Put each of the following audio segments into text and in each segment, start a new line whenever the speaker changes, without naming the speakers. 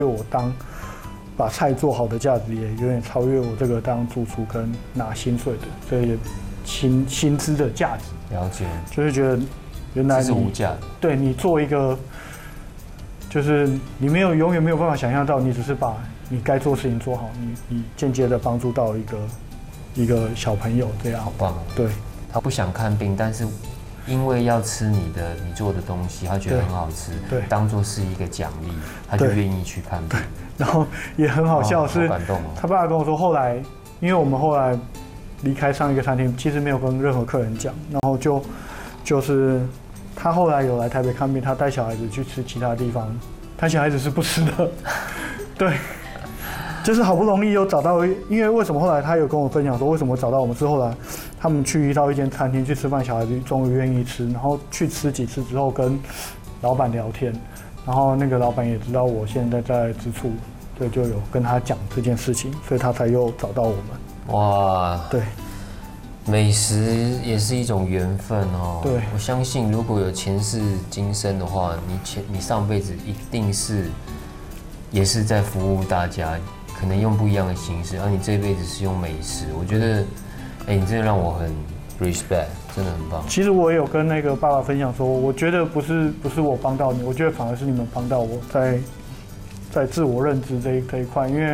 我把菜做好的价值，也远远超越我这个当主厨跟拿薪水的这些薪资的价值。
了解，
就是觉得原来
这是无价的。对，
你做一个，就是你永远没有办法想象到，你只是把你该做的事情做好，你间接的帮助到一个小朋友这样。
好棒。对，他不想看病，但是因为要吃你做的东西，他觉得很好吃，对，当做是一个奖励，他就愿意去看病。
然后也很好笑是，
好感动哦。
他爸爸跟我说，后来因为我们后来离开上一个餐厅，其实没有跟任何客人讲，然后就是他后来有来台北看病，他带小孩子去吃其他地方，他小孩子是不吃的，对。就是好不容易有找到，因为为什么后来他有跟我分享说，为什么找到我们是后来他们遇到一间餐厅去吃饭，小孩子终于愿意吃，然后去吃几次之后跟老板聊天，然后那个老板也知道我现在在吃醋，所以就有跟他讲这件事情，所以他才又找到我们。哇，对，
美食也是一种缘分哦。
对，
我相信如果有前世今生的话，你上辈子一定也是在服务大家。可能用不一样的形式，而你这辈子是用美食，我觉得，你真的让我很 respect， 真的很棒。
其实我也有跟那个爸爸分享说，我觉得不是我帮到你，我觉得反而是你们帮到我在自我认知这一块，因为，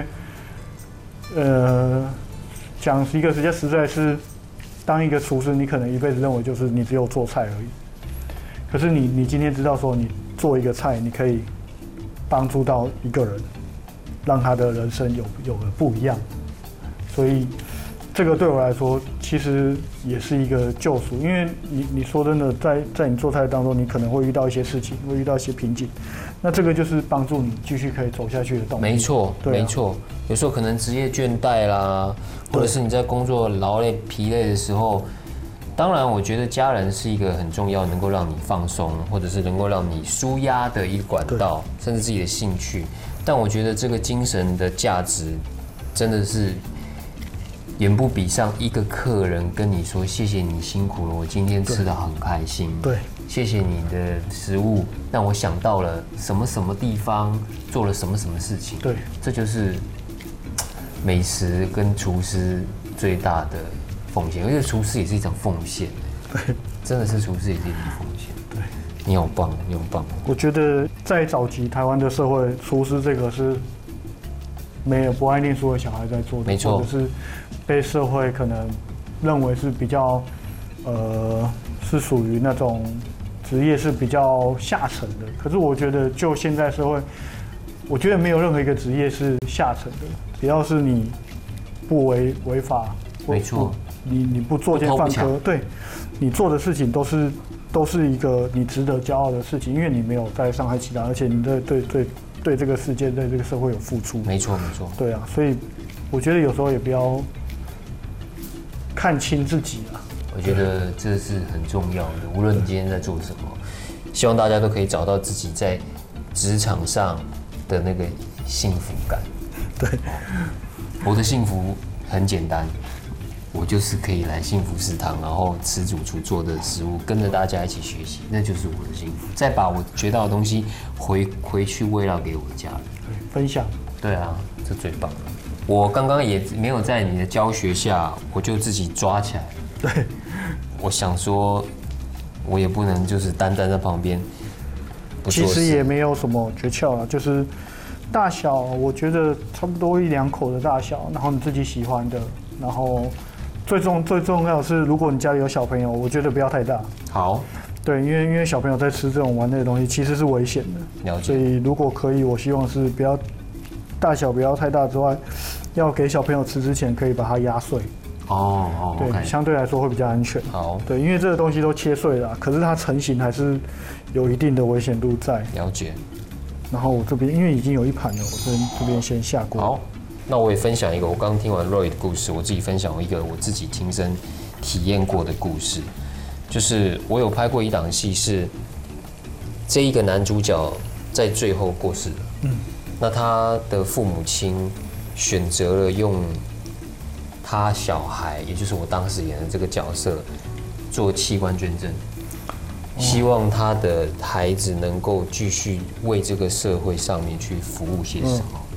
讲一个实在是，当一个厨师，你可能一辈子认为就是你只有做菜而已，可是你今天知道说你做一个菜，你可以帮助到一个人。让他的人生有了不一样，所以这个对我来说其实也是一个救赎。因为你说真的，在你做菜当中，你可能会遇到一些事情，会遇到一些瓶颈，那这个就是帮助你继续可以走下去的动力。
没错，没错。有时候可能职业倦怠啦，或者是你在工作劳累疲累的时候，当然我觉得家人是一个很重要，能够让你放松，或者是能够让你抒压的一个管道，甚至自己的兴趣。但我觉得这个精神的价值，真的是远不比上一个客人跟你说谢谢你辛苦了，我今天吃得很开心。
对，
谢谢你的食物让我想到了什么地方，做了什么事情。
对，这
就是美食跟厨师最大的奉献，而且厨师也是一种奉献。
对，
真的是厨师也是一种奉献。对。你好棒，你好棒！
我觉得在早期台湾的社会，厨师这个是没有不爱念书的小孩在做的，
没错，
或者是被社会可能认为是比较是属于那种职业是比较下层的。可是我觉得就现在社会，我觉得没有任何一个职业是下层的，只要是你不违法，
没错，
你不做奸犯科，对你做的事情都是一个你值得骄傲的事情，因为你没有在伤害其他，而且你对这个世界、对这个社会有付出。
没错。
对啊，所以我觉得有时候也不要看轻自己啊。
我觉得这是很重要的，无论你今天在做什么，希望大家都可以找到自己在职场上的那个幸福感。
对，
我的幸福很简单。我就是可以来幸福食堂，然后吃主厨做的食物，跟着大家一起学习，那就是我的幸福。再把我学到的东西回去喂到给我的家人，
分享。
对啊，这最棒了。我刚刚也没有在你的教学下，我就自己抓起来。
对，
我想说，我也不能就是单在旁边不做事。
其实也没有什么诀窍啊，就是大小，我觉得差不多1-2口的大小，然后你自己喜欢的，然后。最重要的是，如果你家里有小朋友，我觉得不要太大。
好。
对，因为小朋友在吃这种玩类的东西，其实是危险的。
了解。
所以如果可以，我希望是不要大小不要太大之外，要给小朋友吃之前可以把它压碎。
哦，
对，
okay.
相对来说会比较安全。
好。
对，因为这个东西都切碎了，可是它成型还是有一定的危险度在。
了解。
然后我这边因为已经有一盘了，我这边先下锅。
好。那我也分享一个，我刚听完 Roy 的故事，我自己分享一个我自己亲身体验过的故事，就是我有拍过一档戏，是这一个男主角在最后过世了，那他的父母亲选择了用他小孩，也就是我当时演的这个角色做器官捐赠。 希望他的孩子能够继续为这个社会上面去服务些什么。